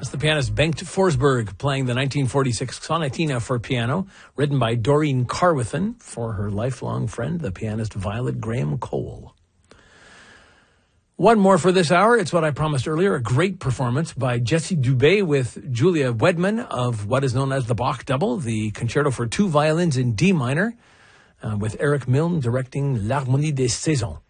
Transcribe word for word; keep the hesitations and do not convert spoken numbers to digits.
That's the pianist Bengt Forsberg playing the nineteen forty-six Sonatina for piano, written by Doreen Carwithen for her lifelong friend, the pianist Violet Graham Cole. One more for this hour. It's what I promised earlier, a great performance by Jessie Dubé with Julia Wedman of what is known as the Bach Double, the concerto for two violins in D minor, uh, with Eric Milne directing L'Harmonie des Saisons.